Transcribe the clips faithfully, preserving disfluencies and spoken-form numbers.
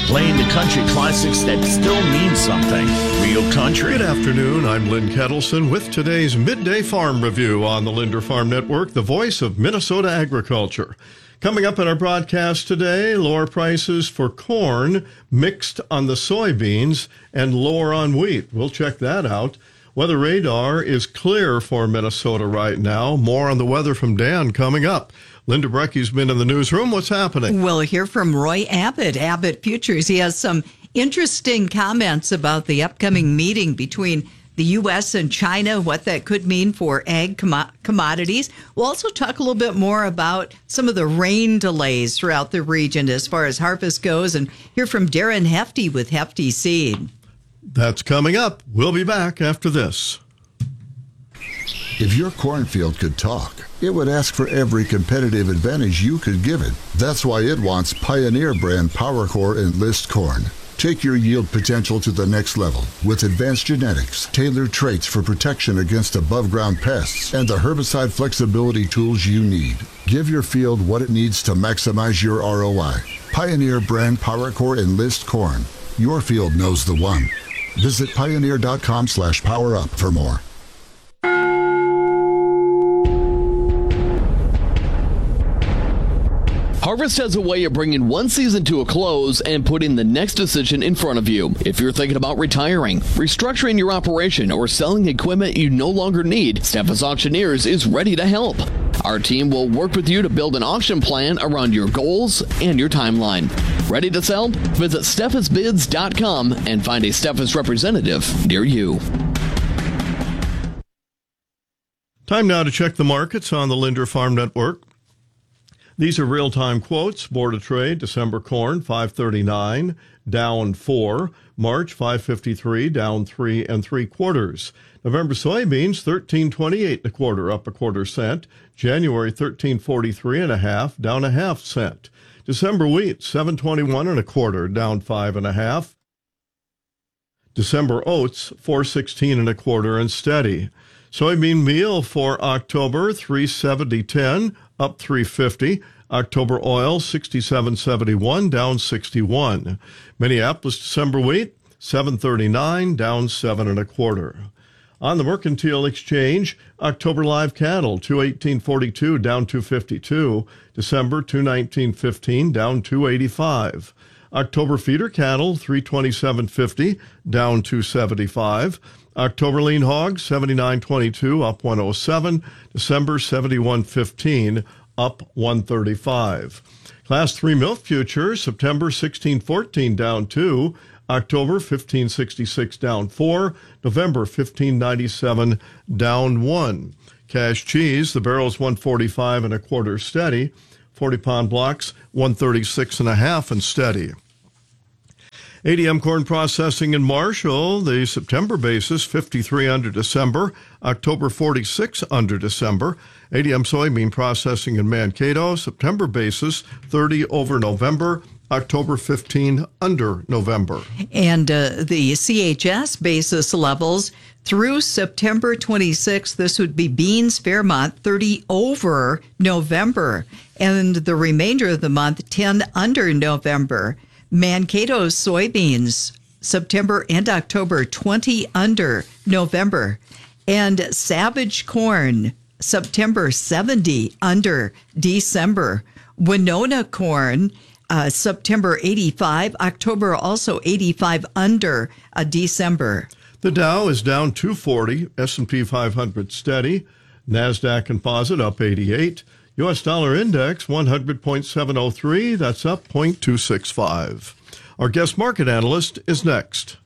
playing the country classics that still mean something. Real country. Good afternoon. I'm Lynn Kettleson with today's Midday Farm Review on the Linder Farm Network, the voice of Minnesota agriculture. Coming up in our broadcast today, lower prices for corn mixed on the soybeans and lower on wheat. We'll check that out. Weather radar is clear for Minnesota right now. More on the weather from Dan coming up. Linda Brecky's been in the newsroom. What's happening? We'll hear from Roy Abbott, Abbott Futures. He has some interesting comments about the upcoming meeting between the U S and China, what that could mean for ag com- commodities. We'll also talk a little bit more about some of the rain delays throughout the region as far as harvest goes, and hear from Darren Hefty with Hefty Seed. That's coming up. We'll be back after this. If your cornfield could talk, it would ask for every competitive advantage you could give it. That's why it wants Pioneer brand PowerCore Enlist corn. Take your yield potential to the next level with advanced genetics, tailored traits for protection against above-ground pests, and the herbicide flexibility tools you need. Give your field what it needs to maximize your R O I. Pioneer brand PowerCore Enlist corn. Your field knows the one. Visit pioneer.com slash power up for more. Harvest has a way of bringing one season to a close and putting the next decision in front of you. If you're thinking about retiring, restructuring your operation, or selling equipment you no longer need, Steffes Auctioneers is ready to help. Our team will work with you to build an auction plan around your goals and your timeline. Ready to sell? Visit Steffes Bids dot com and find a Steffes representative near you. Time now to check the markets on the Linder Farm Network. These are real-time quotes. Board of Trade, December corn, five thirty-nine, down four. March, five fifty-three, down three and three quarters. November soybeans, thirteen twenty-eight and a quarter, up a quarter cent. January, thirteen forty-three and a half, down a half cent. December wheat, seven twenty-one and a quarter, down five and a half. December oats, four sixteen and a quarter and steady. Soybean meal for October, three seventy ten, up three fifty. October oil, sixty-seven seventy-one, down sixty-one. Minneapolis December wheat, seven thirty-nine, down seven and a quarter. On the Mercantile Exchange, October live cattle, two eighteen forty-two, down two fifty-two. December, two nineteen fifteen, down two eighty-five. October feeder cattle, three twenty-seven fifty, down two seventy-five. October lean hogs, seventy-nine twenty-two, up one oh seven. December, seventy-one fifteen, up one thirty-five. Class three milk futures, September sixteen fourteen, down two. October fifteen sixty-six, down four. November fifteen ninety-seven, down one. Cash cheese, the barrel's one forty-five and a quarter steady. forty pound blocks, one thirty-six and a half and steady. A D M corn processing in Marshall, the September basis, fifty-three under December. October, forty-six under December. A D M soybean processing in Mankato, September basis, thirty over November. October, fifteen under November. And uh, the C H S basis levels through September twenty-sixth, this would be beans, Fairmont, thirty over November. And the remainder of the month, ten under November. Mankato soybeans, September and October, twenty under November. And Savage corn, September, seventy under December. Winona corn, uh, September, eighty-five. October, also eighty-five under uh, December. The Dow is down two forty, S and P five hundred steady. NASDAQ Composite up eighty-eight. U S dollar index, one hundred point seven oh three. That's up zero point two six five. Our guest market analyst is next.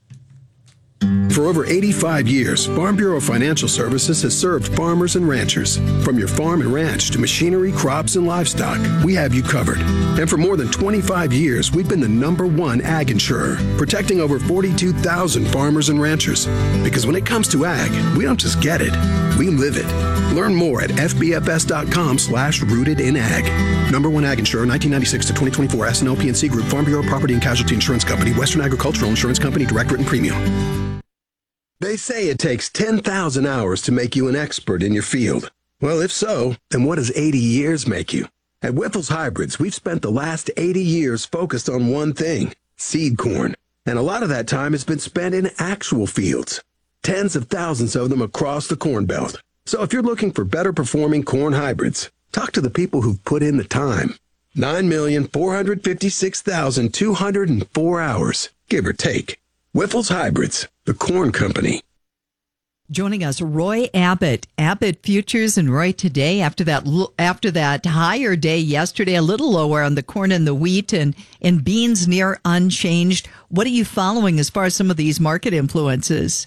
For over eighty-five years, Farm Bureau Financial Services has served farmers and ranchers. From your farm and ranch to machinery, crops, and livestock, we have you covered. And for more than twenty-five years, we've been the number one ag insurer, protecting over forty-two thousand farmers and ranchers. Because when it comes to ag, we don't just get it, we live it. Learn more at fbfs.com slash rooted in ag. Number one ag insurer, nineteen ninety-six to twenty twenty-four, S and L P and C Group, Farm Bureau Property and Casualty Insurance Company, Western Agricultural Insurance Company, Direct Written Premium. They say it takes ten thousand hours to make you an expert in your field. Well, if so, then what does eighty years make you? At Wyffels Hybrids, we've spent the last eighty years focused on one thing: seed corn. And a lot of that time has been spent in actual fields. Tens of thousands of them across the Corn Belt. So if you're looking for better performing corn hybrids, talk to the people who've put in the time. nine million four hundred fifty-six thousand two hundred four hours, give or take. Whiffles Hybrids, the corn company. Joining us, Roy Abbott, Abbott Futures, and Roy, today after that after that higher day yesterday, a little lower on the corn and the wheat, and, and beans near unchanged. What are you following as far as some of these market influences?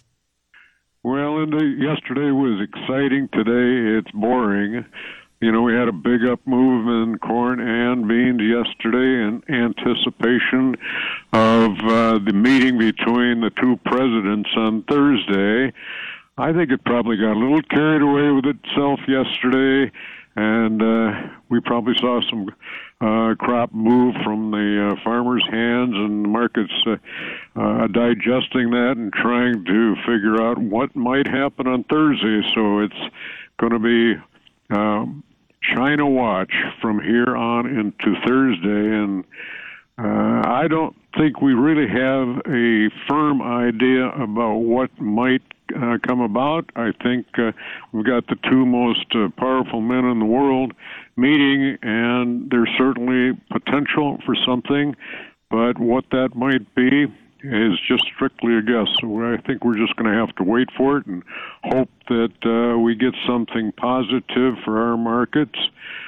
Well, and the, yesterday was exciting. Today it's boring. You know, we had a big up move in corn and beans yesterday in anticipation of uh, the meeting between the two presidents on Thursday. I think it probably got a little carried away with itself yesterday, and uh, we probably saw some uh, crop move from the uh, farmers' hands, and the markets uh, uh, digesting that and trying to figure out what might happen on Thursday. So it's going to be um, China watch from here on into Thursday, and uh, I don't think we really have a firm idea about what might Uh, come about. I think uh, we've got the two most uh, powerful men in the world meeting, and there's certainly potential for something, but what that might be is just strictly a guess. So I think we're just going to have to wait for it and hope that uh, we get something positive for our markets,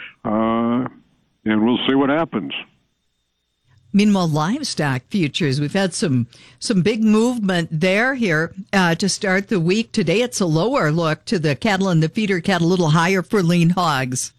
uh, and we'll see what happens. Meanwhile, livestock futures, we've had some some big movement there here uh, to start the week. Today, it's a lower look to the cattle and the feeder cattle, a little higher for lean hogs.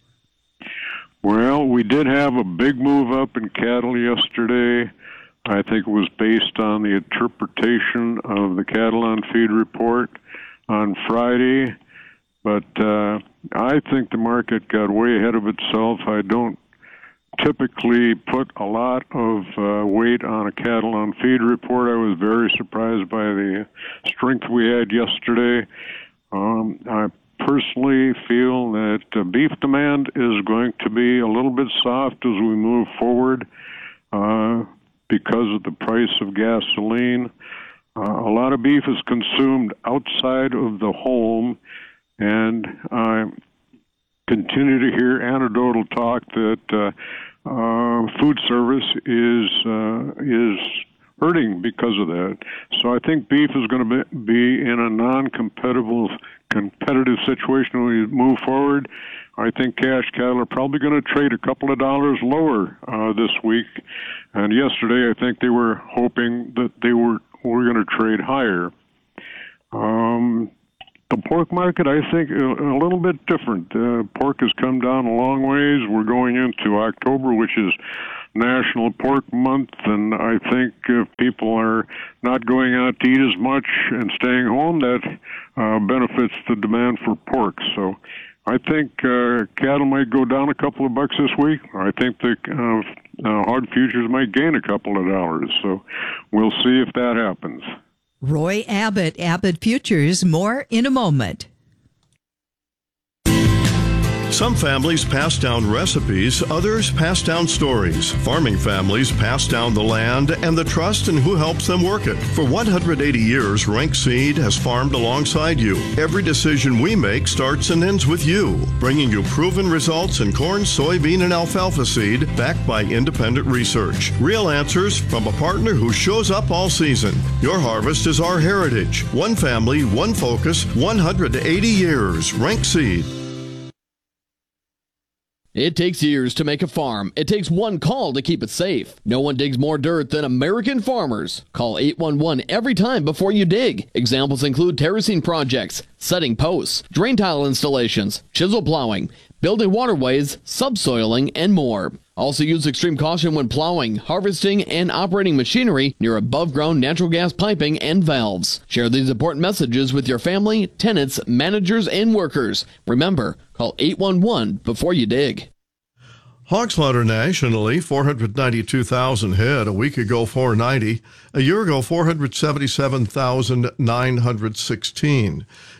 Well, we did have a big move up in cattle yesterday. I think it was based on the interpretation of the cattle on feed report on Friday. But uh, I think the market got way ahead of itself. I don't typically put a lot of uh, weight on a cattle on feed report. I was very surprised by the strength we had yesterday. Um, I personally feel that uh, beef demand is going to be a little bit soft as we move forward uh, because of the price of gasoline. Uh, a lot of beef is consumed outside of the home, and I continue to hear anecdotal talk that uh, uh, food service is uh, is hurting because of that. So I think beef is going to be in a non-competitive competitive situation when we move forward. I think cash cattle are probably going to trade a couple of dollars lower uh, this week. And yesterday, I think they were hoping that they were were going to trade higher. Um, The pork market, I think, a little bit different. Uh, pork has come down a long ways. We're going into October, which is National Pork Month, and I think if people are not going out to eat as much and staying home, that uh, benefits the demand for pork. So I think uh, cattle might go down a couple of bucks this week. I think the uh, uh, hard futures might gain a couple of dollars. So we'll see if that happens. Roy Abbott, Abbott Futures. More in a moment. Some families pass down recipes, others pass down stories. Farming families pass down the land and the trust in who helps them work it. For one hundred eighty years, Rank Seed has farmed alongside you. Every decision we make starts and ends with you, bringing you proven results in corn, soybean, and alfalfa seed backed by independent research. Real answers from a partner who shows up all season. Your harvest is our heritage. One family, one focus, one hundred eighty years. Rank Seed. It takes years to make a farm. It takes one call to keep it safe. No one digs more dirt than American farmers. Call eight one one every time before you dig. Examples include terracing projects, setting posts, drain tile installations, chisel plowing, building waterways, subsoiling, and more. Also use extreme caution when plowing, harvesting, and operating machinery near above-ground natural gas piping and valves. Share these important messages with your family, tenants, managers, and workers. Remember, call eight one one before you dig. Hog slaughter nationally, four hundred ninety-two thousand head. A week ago, four hundred ninety. A year ago, four hundred seventy-seven thousand nine hundred sixteen.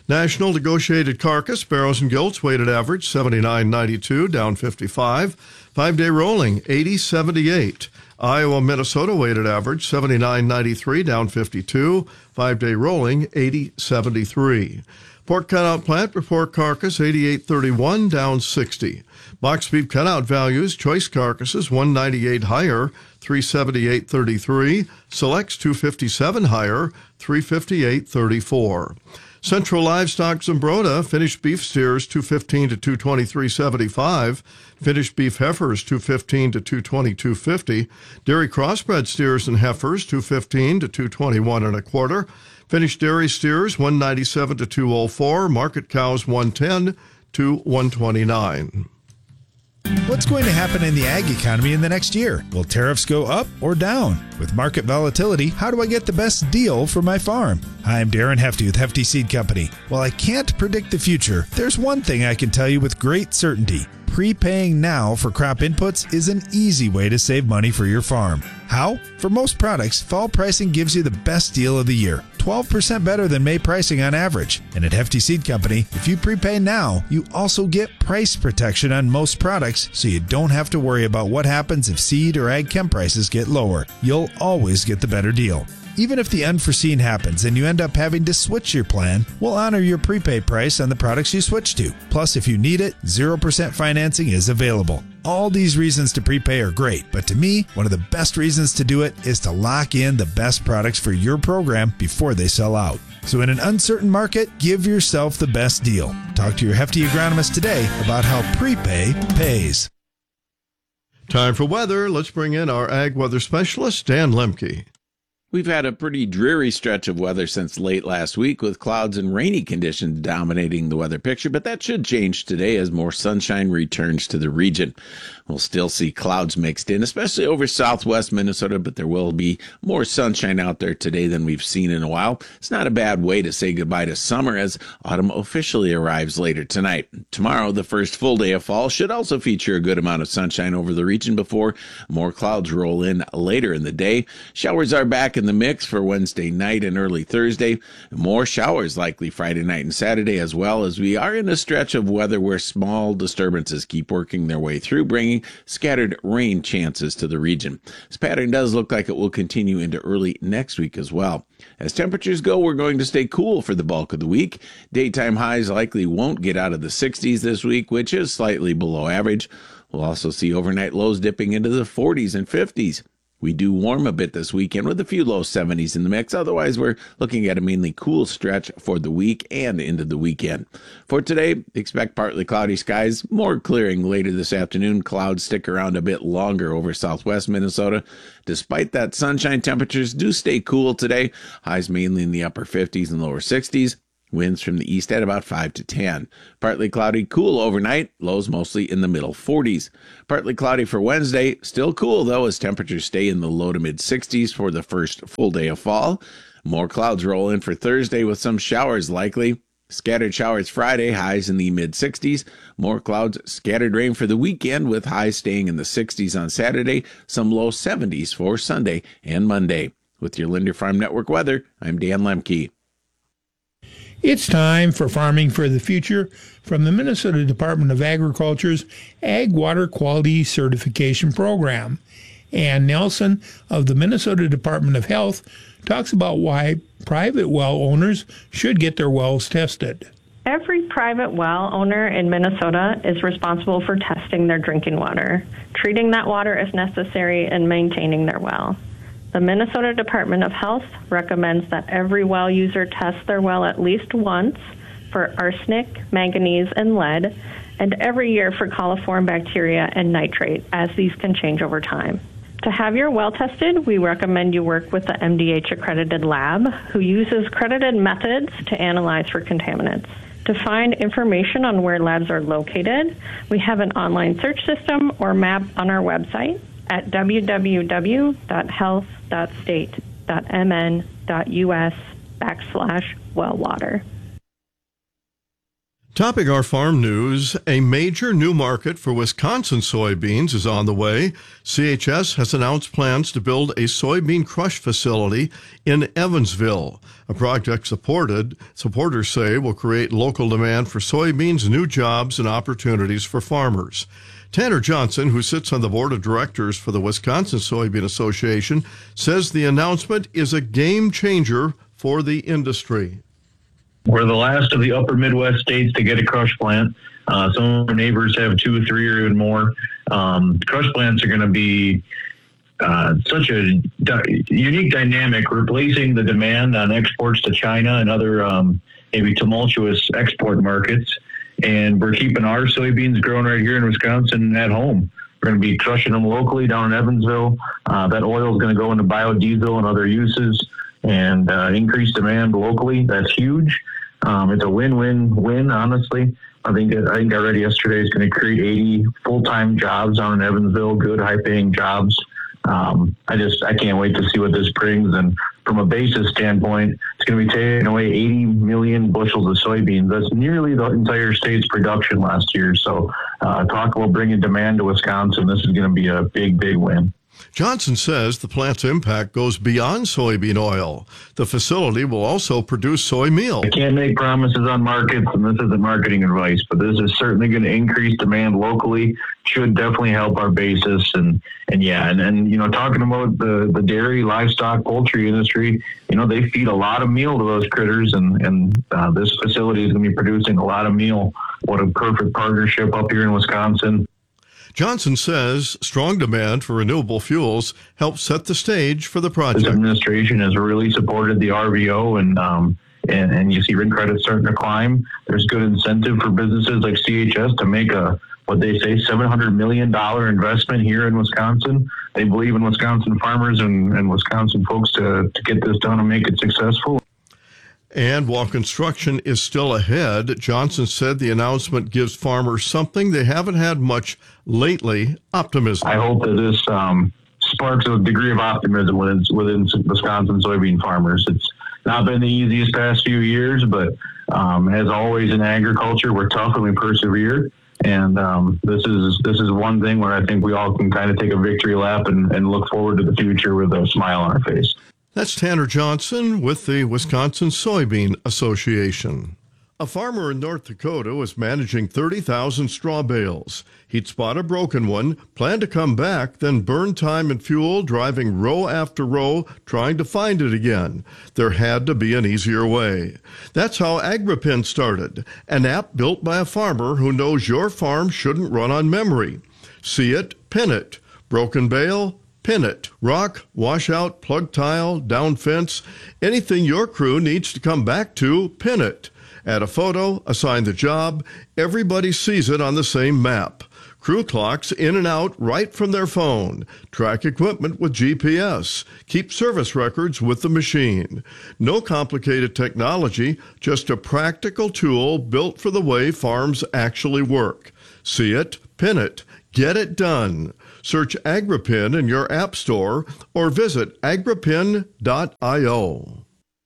National negotiated carcass, barrows and gilts, weighted average seventy-nine ninety-two, down fifty-five. Five-day rolling, eighty seventy-eight. Iowa, Minnesota, weighted average seventy-nine ninety-three, down fifty-two. Five-day rolling, eighty seventy-three. Pork cutout plant report carcass eighty-eight thirty-one, down sixty. Box beef cutout values, choice carcasses one ninety-eight higher, three seventy-eight thirty-three. Selects two fifty-seven higher, three fifty-eight thirty-four. Central Livestock Zumbrota, finished beef steers two fifteen to two twenty-three seventy-five. Finished beef heifers two fifteen to two twenty-two fifty. Dairy crossbred steers and heifers two fifteen to two twenty-one and a quarter. Finished dairy steers one ninety-seven to two oh four. Market cows one ten to one twenty-nine. What's going to happen in the ag economy in the next year? Will tariffs go up or down? With market volatility, how do I get the best deal for my farm? Hi, I'm Darren Hefty with Hefty Seed Company. While I can't predict the future, there's one thing I can tell you with great certainty. Prepaying now for crop inputs is an easy way to save money for your farm. How? For most products, fall pricing gives you the best deal of the year, twelve percent better than May pricing on average. And at Hefty Seed Company, if you prepay now, you also get price protection on most products, so you don't have to worry about what happens if seed or ag chem prices get lower. You'll always get the better deal. Even if the unforeseen happens and you end up having to switch your plan, we'll honor your prepay price on the products you switch to. Plus, if you need it, zero percent financing is available. All these reasons to prepay are great, but to me, one of the best reasons to do it is to lock in the best products for your program before they sell out. So in an uncertain market, give yourself the best deal. Talk to your Hefty agronomist today about how prepay pays. Time for weather. Let's bring in our ag weather specialist, Dan Lemke. We've had a pretty dreary stretch of weather since late last week, with clouds and rainy conditions dominating the weather picture, but that should change today as more sunshine returns to the region. We'll still see clouds mixed in, especially over southwest Minnesota, but there will be more sunshine out there today than we've seen in a while. It's not a bad way to say goodbye to summer as autumn officially arrives later tonight. Tomorrow, the first full day of fall, should also feature a good amount of sunshine over the region before more clouds roll in later in the day. Showers are back in the mix for Wednesday night and early Thursday. More showers likely Friday night and Saturday, as well as we are in a stretch of weather where small disturbances keep working their way through, bringing scattered rain chances to the region. This pattern does look like it will continue into early next week as well. As temperatures go, we're going to stay cool for the bulk of the week. Daytime highs likely won't get out of the sixties this week, which is slightly below average. We'll also see overnight lows dipping into the forties and fifties. We do warm a bit this weekend with a few low seventies in the mix. Otherwise, we're looking at a mainly cool stretch for the week and into the weekend. For today, expect partly cloudy skies, more clearing later this afternoon. Clouds stick around a bit longer over southwest Minnesota. Despite that sunshine, temperatures do stay cool today. Highs mainly in the upper fifties and lower sixties. Winds from the east at about five to ten. Partly cloudy, cool overnight. Lows mostly in the middle forties. Partly cloudy for Wednesday. Still cool, though, as temperatures stay in the low to mid sixties for the first full day of fall. More clouds roll in for Thursday with some showers likely. Scattered showers Friday, highs in the mid sixties. More clouds, scattered rain for the weekend with highs staying in the sixties on Saturday. Some low seventies for Sunday and Monday. With your Linder Farm Network weather, I'm Dan Lemke. It's time for Farming for the Future from the Minnesota Department of Agriculture's Ag Water Quality Certification Program. Ann Nelson of the Minnesota Department of Health talks about why private well owners should get their wells tested. Every private well owner in Minnesota is responsible for testing their drinking water, treating that water as necessary, and maintaining their well. The Minnesota Department of Health recommends that every well user test their well at least once for arsenic, manganese, and lead, and every year for coliform bacteria and nitrate, as these can change over time. To have your well tested, we recommend you work with the M D H-accredited lab, who uses credited methods to analyze for contaminants. To find information on where labs are located, we have an online search system or map on our website at w w w dot health dot state dot m n dot u s backslash well water. Topping our farm news, a major new market for Wisconsin soybeans is on the way. C H S has announced plans to build a soybean crush facility in Evansville, a project supported, supporters say, will create local demand for soybeans, new jobs, and opportunities for farmers. Tanner Johnson, who sits on the board of directors for the Wisconsin Soybean Association, says the announcement is a game changer for the industry. We're the last of the upper Midwest states to get a crush plant. Uh, some of our neighbors have two or three or even more. Um, crush plants are going to be uh, such a di- unique dynamic, replacing the demand on exports to China and other um, maybe tumultuous export markets. And we're keeping our soybeans growing right here in Wisconsin at home. We're going to be crushing them locally down in Evansville. Uh, that oil is going to go into biodiesel and other uses and uh, increase demand locally. That's huge. Um, it's a win-win-win, honestly. I think I think I read yesterday it's going to create eighty full-time jobs down in Evansville, good, high-paying jobs. Um, I just I can't wait to see what this brings. And from a basis standpoint, it's going to be taking away eighty million bushels of soybeans. That's nearly the entire state's production last year. So uh, talk about bringing demand to Wisconsin. This is going to be a big, big win. Johnson says the plant's impact goes beyond soybean oil. The facility will also produce soy meal. I can't make promises on markets, and this isn't marketing advice, but this is certainly going to increase demand locally, should definitely help our basis. And, and yeah, and, and, you know, talking about the, the dairy, livestock, poultry industry, you know, they feed a lot of meal to those critters, and, and uh, this facility is going to be producing a lot of meal. What a perfect partnership up here in Wisconsin. Johnson says strong demand for renewable fuels helps set the stage for the project. This administration has really supported the R V O, and um, and, and you see R I N credits starting to climb. There's good incentive for businesses like C H S to make a, what they say, seven hundred million dollars investment here in Wisconsin. They believe in Wisconsin farmers and, and Wisconsin folks to, to get this done and make it successful. And while construction is still ahead, Johnson said the announcement gives farmers something they haven't had much lately, optimism. I hope that this um, sparks a degree of optimism within, within Wisconsin soybean farmers. It's not been the easiest past few years, but um, as always in agriculture, we're tough and we persevere. And um, this is this is one thing where I think we all can kind of take a victory lap and, and look forward to the future with a smile on our face. That's Tanner Johnson with the Wisconsin Soybean Association. A farmer in North Dakota was managing thirty thousand straw bales. He'd spot a broken one, planned to come back, then burn time and fuel driving row after row trying to find it again. There had to be an easier way. That's how Agripin started, an app built by a farmer who knows your farm shouldn't run on memory. See it, pin it. Broken bale, pin it. Rock, washout, plug tile, down fence, anything your crew needs to come back to, pin it. Add a photo, assign the job, everybody sees it on the same map. Crew clocks in and out right from their phone. Track equipment with G P S. Keep service records with the machine. No complicated technology, just a practical tool built for the way farms actually work. See it, pin it, get it done. Search Agripin in your app store or visit agripin dot io.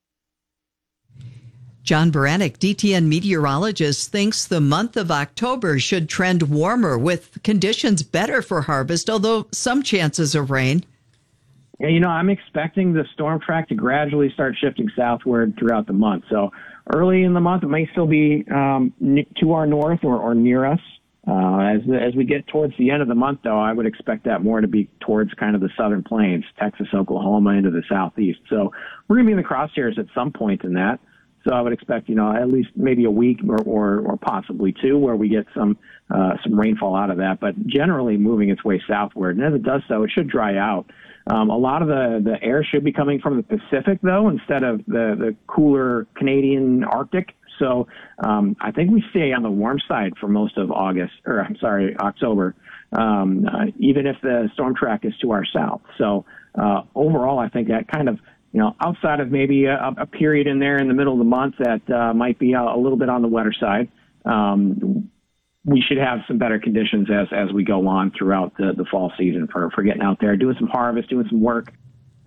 John Baranek, D T N meteorologist, thinks the month of October should trend warmer with conditions better for harvest, although some chances of rain. Yeah, you know, I'm expecting the storm track to gradually start shifting southward throughout the month. So early in the month, it may still be um, to our north or, or near us. Uh, as as we get towards the end of the month, though, I would expect that more to be towards kind of the southern plains, Texas, Oklahoma, into the southeast. So we're going to be in the crosshairs at some point in that. So I would expect, you know, at least maybe a week or or, or possibly two where we get some uh, some rainfall out of that. But generally moving its way southward. And as it does so, it should dry out. Um, a lot of the, the air should be coming from the Pacific, though, instead of the, the cooler Canadian Arctic. So um, I think we stay on the warm side for most of August, or I'm sorry, October, um, uh, even if the storm track is to our south. So uh, overall, I think that kind of, you know, outside of maybe a, a period in there in the middle of the month that uh, might be a, a little bit on the wetter side, um, we should have some better conditions as, as we go on throughout the, the fall season for, for getting out there, doing some harvest, doing some work.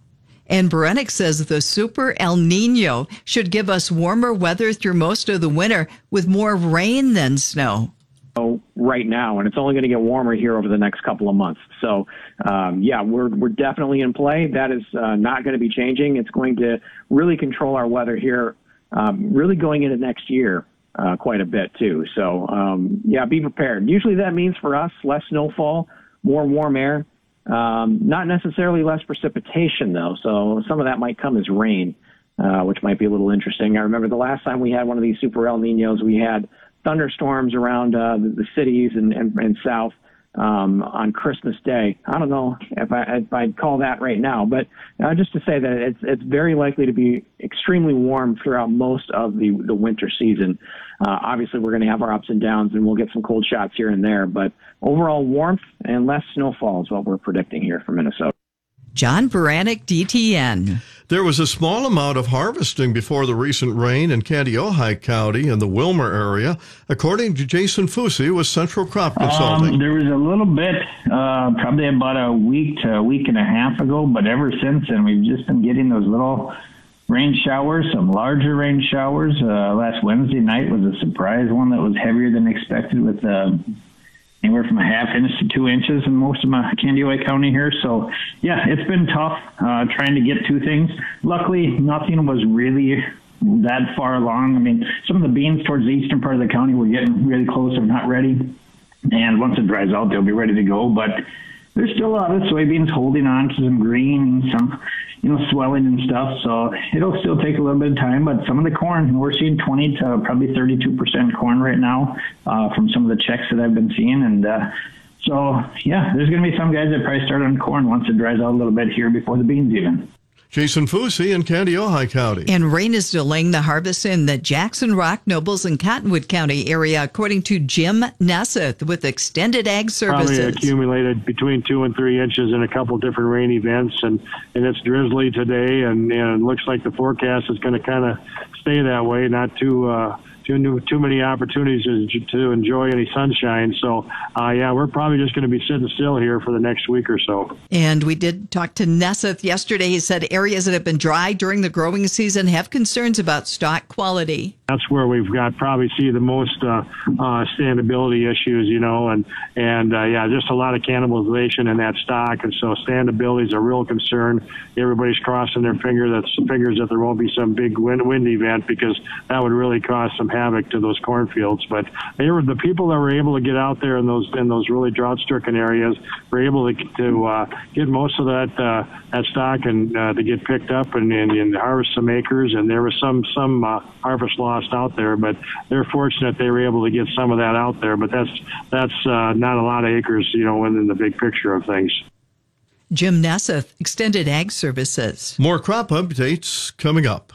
And Berenick says the Super El Nino should give us warmer weather through most of the winter with more rain than snow. Right now, and it's only going to get warmer here over the next couple of months. So, um, yeah, we're we're definitely in play. That is uh, not going to be changing. It's going to really control our weather here, um, really going into next year uh, quite a bit too. So, um, yeah, be prepared. Usually that means for us less snowfall, more warm air. Um, not necessarily less precipitation, though, so some of that might come as rain, uh, which might be a little interesting. I remember the last time we had one of these super El Ninos, we had thunderstorms around uh, the, the cities and, and, and south um, on Christmas Day. I don't know if, I, if I'd call that right now, but uh, just to say that it's it's very likely to be extremely warm throughout most of the, the winter season. Uh, obviously, we're going to have our ups and downs, and we'll get some cold shots here and there, but overall warmth and less snowfall is what we're predicting here for Minnesota. John Berenick, D T N. There was a small amount of harvesting before the recent rain in Kandiyohi County in the Wilmer area, according to Jason Fusi with Central Crop Consulting. Um, there was a little bit, uh, probably about a week to a week and a half ago, but ever since then, we've just been getting those little rain showers, some larger rain showers. Uh, last Wednesday night was a surprise one that was heavier than expected with uh, anywhere from a half inch to two inches in most of my Kandiyohi County here. So, yeah, it's been tough uh, trying to get to things. Luckily, nothing was really that far along. I mean, some of the beans towards the eastern part of the county were getting really close or not ready. And once it dries out, they'll be ready to go. But there's still a lot of soybeans holding on to some green and some, you know, swelling and stuff. So it'll still take a little bit of time. But some of the corn, we're seeing twenty to probably thirty-two percent corn right now uh, from some of the checks that I've been seeing. And uh, so, yeah, there's going to be some guys that probably start on corn once it dries out a little bit here before the beans even. Jason Fusi in Kandiyohi County. And rain is delaying the harvest in the Jackson, Rock, Nobles, and Cottonwood County area, according to Jim Nesseth with Extended Ag Services. Probably accumulated between two and three inches in a couple different rain events, and, and it's drizzly today, and, and it looks like the forecast is going to kind of stay that way, not too uh, too too many opportunities to, to enjoy any sunshine. So, uh, yeah, we're probably just going to be sitting still here for the next week or so. And we did talk to Nesseth yesterday. He said areas that have been dry during the growing season have concerns about stock quality. That's where we've got probably see the most uh, uh, standability issues, you know, and, and uh, yeah, just a lot of cannibalization in that stock. And so standability is a real concern. Everybody's crossing their finger that's, fingers that there won't be some big wind, wind event, because that would really cause some havoc to those cornfields. But they were the people that were able to get out there in those in those really drought-stricken areas were able to, to uh, get most of that uh, that stock and uh, to get picked up and, and, and harvest some acres. And there was some some uh, harvest loss out there, but they're fortunate they were able to get some of that out there. But that's that's uh, not a lot of acres, you know, in the big picture of things. Jim Nesseth, Extended Ag Services. More crop updates coming up.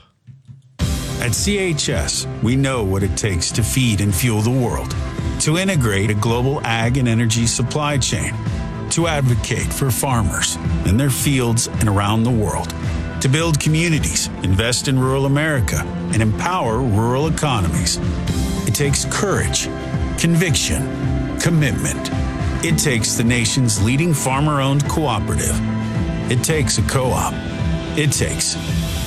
At C H S, we know what it takes to feed and fuel the world, to integrate a global ag and energy supply chain, to advocate for farmers in their fields and around the world, to build communities, invest in rural America, and empower rural economies. It takes courage, conviction, commitment. It takes the nation's leading farmer-owned cooperative. It takes a co-op. It takes